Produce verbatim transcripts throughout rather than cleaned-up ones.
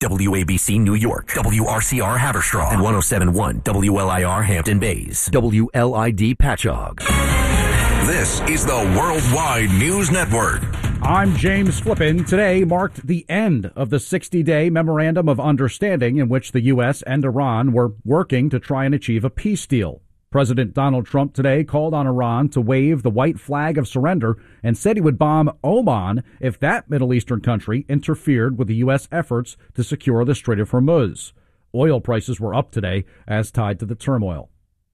W A B C New York, W R C R Haverstraw, and one oh seven point one W L I R Hampton Bays, W L I D Patchogue. This is the Worldwide News Network. I'm James Flippin. Today marked the end of the sixty-day Memorandum of Understanding in which the U S and Iran were working to try and achieve a peace deal. President Donald Trump today called on Iran to wave the white flag of surrender and said he would bomb Oman if that Middle Eastern country interfered with the U S efforts to secure the Strait of Hormuz. Oil prices were up today as tied to the turmoil.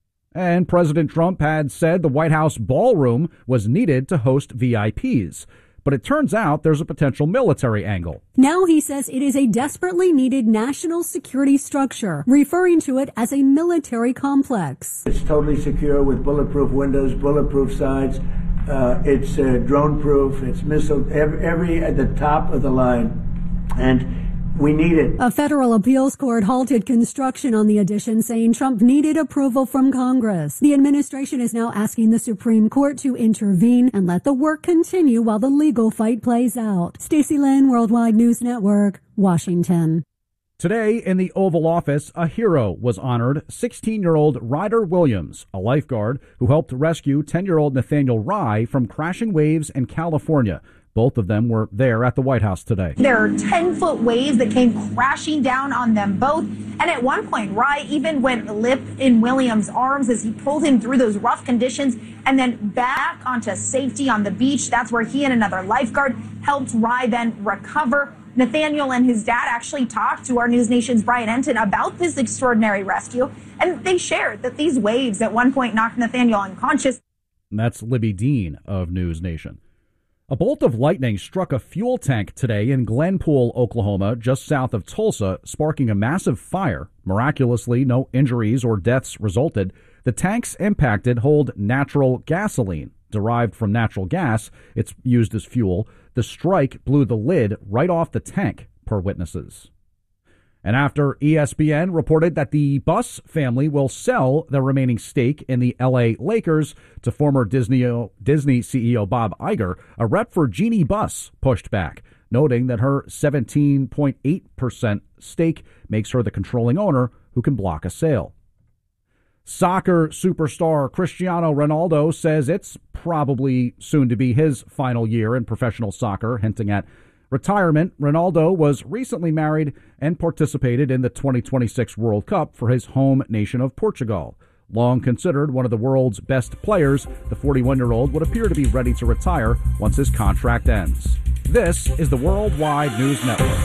And President Trump had said the White House ballroom was needed to host V I Ps. But it turns out there's a potential military angle. Now he says it is a desperately needed national security structure, referring to it as a military complex. It's totally secure with bulletproof windows, bulletproof sides. Uh, it's uh, drone-proof. It's missile, every, every at the top of the line. And we need it. A federal appeals court halted construction on the addition, saying Trump needed approval from Congress. The administration is now asking the Supreme Court to intervene and let the work continue while the legal fight plays out. Stacey Lynn, Worldwide News Network, Washington. Today in the Oval Office, a hero was honored, sixteen-year-old Ryder Williams, a lifeguard who helped rescue ten-year-old Nathaniel Rye from crashing waves in California. Both of them were there at the White House today. There are ten-foot waves that came crashing down on them both. And at one point, Rye even went limp in Williams' arms as he pulled him through those rough conditions and then back onto safety on the beach. That's where he and another lifeguard helped Rye then recover. Nathaniel and his dad actually talked to our News Nation's Brian Enton about this extraordinary rescue. And they shared that these waves at one point knocked Nathaniel unconscious. And that's Libby Dean of News Nation. A bolt of lightning struck a fuel tank today in Glenpool, Oklahoma, just south of Tulsa, sparking a massive fire. Miraculously, no injuries or deaths resulted. The tanks impacted hold natural gasoline. Derived from natural gas, it's used as fuel. The strike blew the lid right off the tank, per witnesses. And after E S P N reported that the Buss family will sell their remaining stake in the L A Lakers to former Disney Disney C E O Bob Iger, a rep for Jeannie Buss pushed back, noting that her seventeen point eight percent stake makes her the controlling owner who can block a sale. Soccer superstar Cristiano Ronaldo says it's probably soon to be his final year in professional soccer, hinting at retirement. Ronaldo was recently married and participated in the twenty twenty-six World Cup for his home nation of Portugal. Long considered one of the world's best players, the forty-one-year-old would appear to be ready to retire once his contract ends. This is the Worldwide News Network.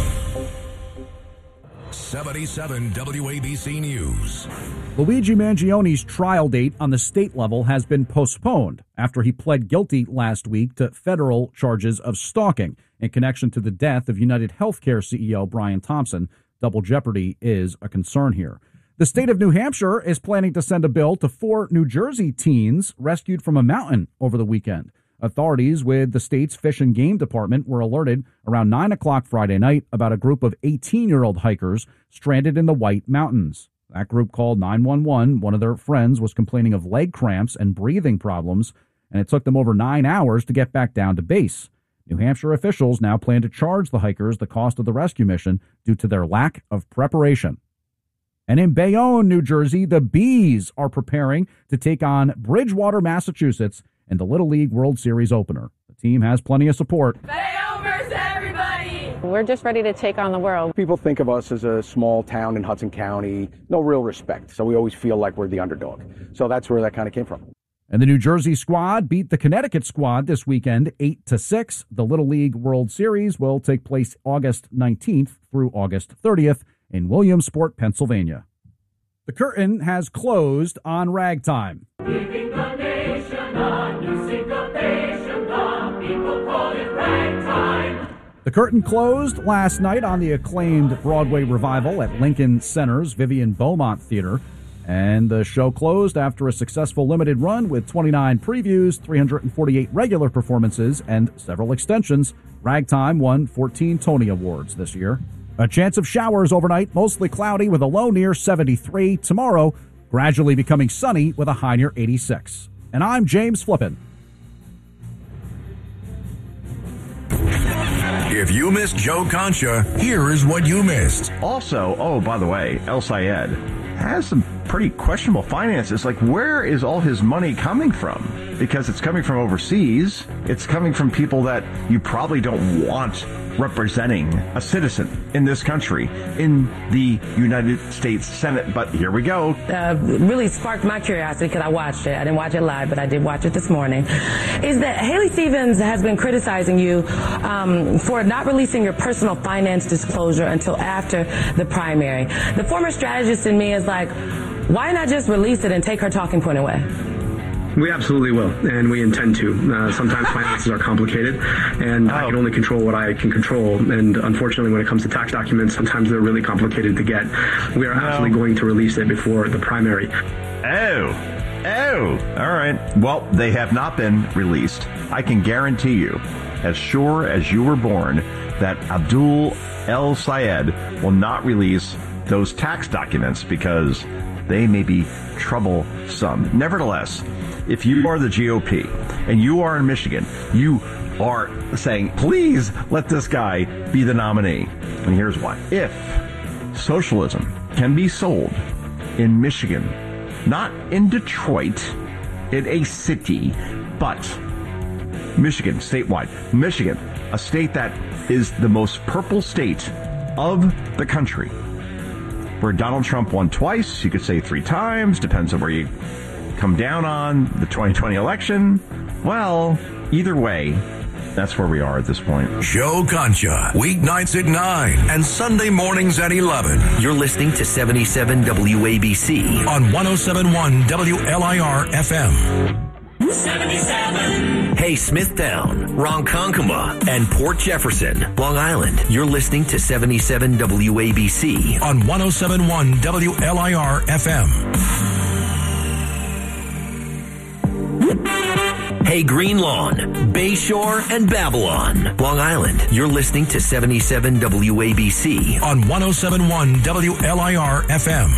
seventy-seven W A B C News. Luigi Mangioni's trial date on the state level has been postponed after he pled guilty last week to federal charges of stalking in connection to the death of United Healthcare C E O Brian Thompson. Double jeopardy is a concern here. The state of New Hampshire is planning to send a bill to four New Jersey teens rescued from a mountain over the weekend. Authorities with the state's Fish and Game Department were alerted around nine o'clock Friday night about a group of eighteen-year-old hikers stranded in the White Mountains. That group called nine one one. One of their friends was complaining of leg cramps and breathing problems, and it took them over nine hours to get back down to base. New Hampshire officials now plan to charge the hikers the cost of the rescue mission due to their lack of preparation. And in Bayonne, New Jersey, the Bees are preparing to take on Bridgewater, Massachusetts in the Little League World Series opener. The team has plenty of support. Bayonne versus everybody! We're just ready to take on the world. People think of us as a small town in Hudson County, no real respect. So we always feel like we're the underdog. So that's where that kind of came from. And the New Jersey squad beat the Connecticut squad this weekend, eight to six. The Little League World Series will take place August nineteenth through August thirtieth in Williamsport, Pennsylvania. The curtain has closed on ragtime. Giving the nation a new syncopation, the people call it ragtime. The curtain closed last night on the acclaimed Broadway revival at Lincoln Center's Vivian Beaumont Theater. And the show closed after a successful limited run with twenty-nine previews, three hundred forty-eight regular performances, and several extensions. Ragtime won fourteen Tony Awards this year. A chance of showers overnight, mostly cloudy with a low near seventy-three. Tomorrow, gradually becoming sunny with a high near eighty-six. And I'm James Flippin. If you missed Joe Concha, here is what you missed. Also, oh, by the way, El Sayed has some pretty questionable finances. Like, where is all his money coming from? Because it's coming from overseas. It's coming from people that you probably don't want representing a citizen in this country in the United States Senate. But here we go. Uh, really sparked my curiosity because I watched it. I didn't watch it live, but I did watch it this morning. Is that Haley Stevens has been criticizing you um, for not releasing your personal finance disclosure until after the primary. The former strategist in me is like, why not just release it and take her talking point away? We absolutely will, and we intend to. Uh, sometimes finances are complicated, and oh. I can only control what I can control. And unfortunately, when it comes to tax documents, sometimes they're really complicated to get. We are no. absolutely going to release it before the primary. Oh, oh, all right. Well, they have not been released. I can guarantee you, as sure as you were born, that Abdul El Sayed will not release those tax documents because they may be troublesome. Nevertheless, if you are the G O P and you are in Michigan, you are saying, please let this guy be the nominee. And here's why. If socialism can be sold in Michigan, not in Detroit, in a city, but Michigan, statewide, Michigan, a state that is the most purple state of the country, where Donald Trump won twice, you could say three times, depends on where you come down on the twenty twenty election. Well, either way, that's where we are at this point. Joe Concha, weeknights at nine and Sunday mornings at eleven. You're listening to seventy-seven W A B C on one oh seven point one W L I R F M. seventy-seven. Hey, Smithtown, Ronkonkoma, and Port Jefferson, Long Island. You're listening to seventy-seven W A B C on one oh seven point one W L I R F M. Hey, Green Lawn, Bayshore, and Babylon, Long Island. You're listening to seventy-seven W A B C on one oh seven point one W L I R F M.